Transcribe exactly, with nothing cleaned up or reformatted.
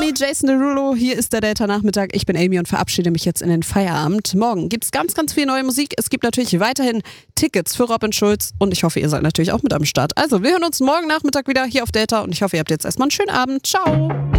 Amy, Jason Derulo, hier ist der Delta-Nachmittag. Ich bin Amy und verabschiede mich jetzt in den Feierabend. Morgen gibt's ganz, ganz viel neue Musik. Es gibt natürlich weiterhin Tickets für Robin Schulz und ich hoffe, ihr seid natürlich auch mit am Start. Also, wir hören uns morgen Nachmittag wieder hier auf Delta und ich hoffe, ihr habt jetzt erstmal einen schönen Abend. Ciao!